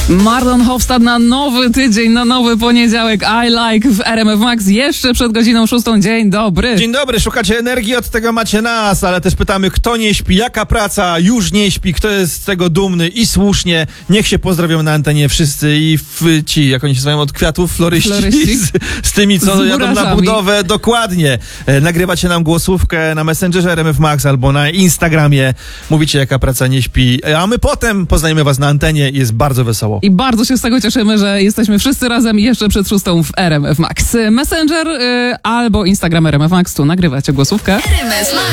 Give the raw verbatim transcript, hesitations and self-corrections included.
Marlon Hofstad na nowy tydzień, na nowy poniedziałek. I Like w R M F Max jeszcze przed godziną szóstą. Dzień dobry. Dzień dobry, szukacie energii, od tego macie nas, ale też pytamy, kto nie śpi, jaka praca już nie śpi, kto jest z tego dumny i słusznie. Niech się pozdrowią na antenie wszyscy i w, ci, jak oni się nazywają, od kwiatów, floryści, Floryści. Z, z tymi, co Z jadą na murarzami. budowę, dokładnie. E, nagrywacie nam głosówkę na Messengerze R M F Max albo na Instagramie. Mówicie, jaka praca nie śpi, a my potem poznajemy was na antenie i jest bardzo wesoło. I bardzo się z tego cieszymy, że jesteśmy wszyscy razem jeszcze przed szóstą w R M F Max. Messenger y, albo Instagram R M F Max, tu nagrywacie głosówkę. R M F Max.